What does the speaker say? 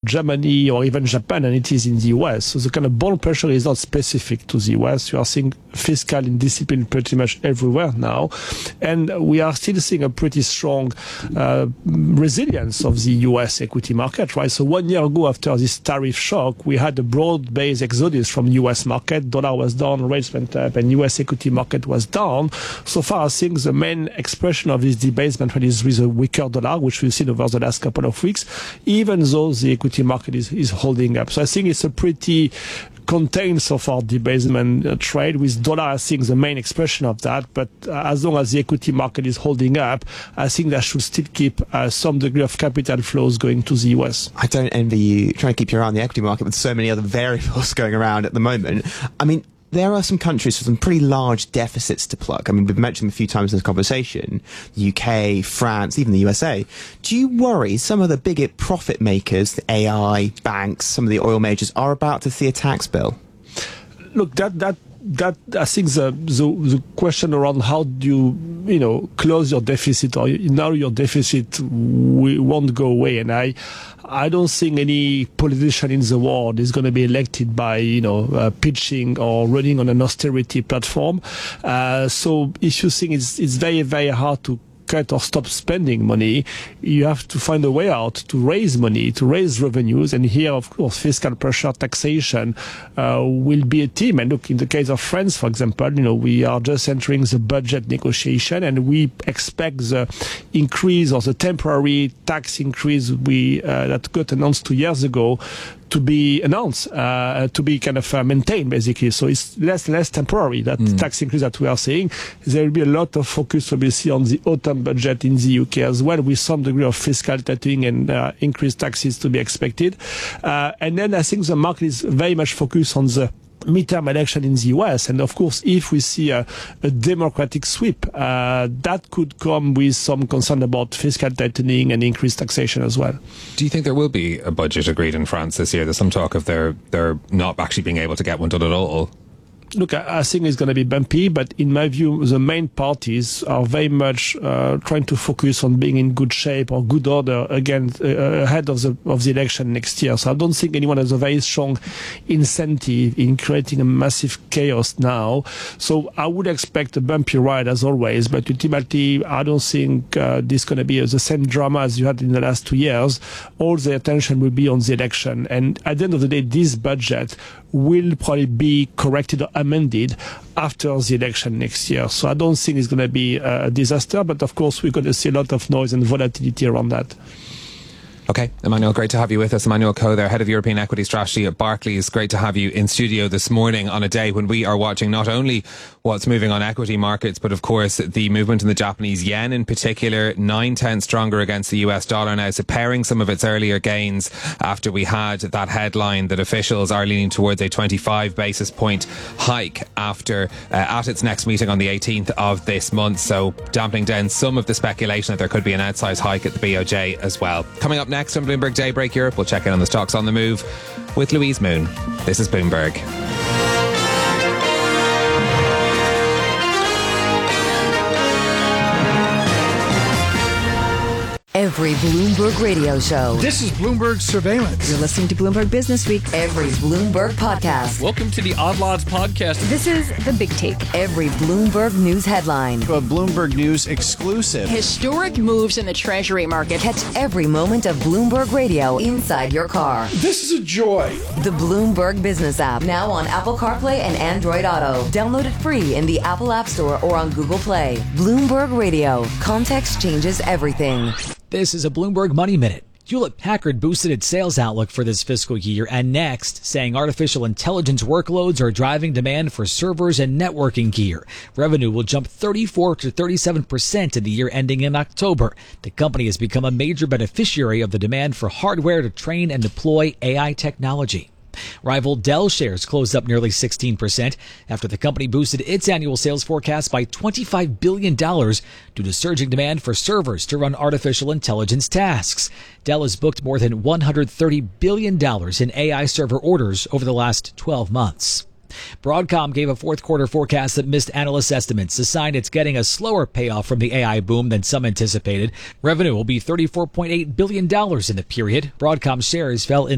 Germany or even Japan than it is in the US. So the kind of bond pressure is not specific to the US. You are seeing fiscal indiscipline pretty much everywhere now. And we are still seeing a pretty strong resilience of the US equity market, right? So 1 year ago, after this tariff shock, we had a broad-based exodus from US market. Dollar was down, rates went up, and US equity market was down. So far, I think the main expression of this debasement is with a weaker dollar, which we've seen over the last couple of weeks, even though the equity market is holding up. So I think it's a pretty contained so far debasement trade, with dollar, I think, the main expression of that. But as long as the equity market is holding up, I think that should still keep some degree of capital flows going to the US. I don't envy you trying to keep your eye on the equity market with so many other variables going around at the moment. I mean, there are some countries with some pretty large deficits to plug. I mean, we've mentioned them a few times in this conversation. The UK, France, even the USA. Do you worry some of the bigger profit makers, the AI, banks, some of the oil majors, are about to see a tax bill? Look, that I think the question around how do you close your deficit or narrow your deficit won't go away, and I don't think any politician in the world is going to be elected by pitching or running on an austerity platform. So if you think it's very, very hard to cut or stop spending money, you have to find a way out to raise money, to raise revenues. And here, of course, fiscal pressure, taxation will be a theme. And look, in the case of France, for example, we are just entering the budget negotiation, and we expect the increase or the temporary tax increase that got announced 2 years ago to be announced, to be kind of maintained, basically. So it's less temporary, that tax increase that we are seeing. There will be a lot of focus, obviously, on the autumn budget in the UK as well, with some degree of fiscal tightening and increased taxes to be expected. And then I think the market is very much focused on the midterm election in the US, and of course, if we see a democratic sweep, that could come with some concern about fiscal tightening and increased taxation as well. Do you think there will be a budget agreed in France this year? There's some talk of they're not actually being able to get one done at all. Look, I think it's going to be bumpy, but in my view, the main parties are very much trying to focus on being in good shape or good order again ahead of the election next year. So I don't think anyone has a very strong incentive in creating a massive chaos now. So I would expect a bumpy ride as always, but ultimately, I don't think this is going to be the same drama as you had in the last 2 years. All the attention will be on the election, and at the end of the day, this budget will probably be corrected or amended after the election next year. So I don't think it's going to be a disaster, but of course we're going to see a lot of noise and volatility around that. Okay, Emmanuel, great to have you with us. Emmanuel Koh there, Head of European Equity Strategy at Barclays. Great to have you in studio this morning on a day when we are watching not only what's moving on equity markets, but of course the movement in the Japanese yen in particular, 9/10 stronger against the US dollar now, separating some of its earlier gains after we had that headline that officials are leaning towards a 25 basis point hike after at its next meeting on the 18th of this month. So dampening down some of the speculation that there could be an outsized hike at the BOJ as well. Coming up next on Bloomberg Daybreak Europe, we'll check in on the stocks on the move with Louise Moon. This is Bloomberg. Every Bloomberg radio show. This is Bloomberg Surveillance. You're listening to Bloomberg Business Week. Every Bloomberg podcast. Welcome to the Odd Lots podcast. This is The Big Take. Every Bloomberg news headline. A Bloomberg News exclusive. Historic moves in the Treasury market. Catch every moment of Bloomberg Radio inside your car. This is a joy. The Bloomberg Business app. Now on Apple CarPlay and Android Auto. Download it free in the Apple App Store or on Google Play. Bloomberg Radio. Context changes everything. This is a Bloomberg Money Minute. Hewlett-Packard boosted its sales outlook for this fiscal year and next, saying artificial intelligence workloads are driving demand for servers and networking gear. Revenue will jump 34 to 37% in the year ending in October. The company has become a major beneficiary of the demand for hardware to train and deploy AI technology. Rival Dell shares closed up nearly 16% after the company boosted its annual sales forecast by $25 billion due to surging demand for servers to run artificial intelligence tasks. Dell has booked more than $130 billion in AI server orders over the last 12 months. Broadcom gave a fourth quarter forecast that missed analyst estimates, a sign it's getting a slower payoff from the AI boom than some anticipated. Revenue will be $34.8 billion in the period. Broadcom shares fell in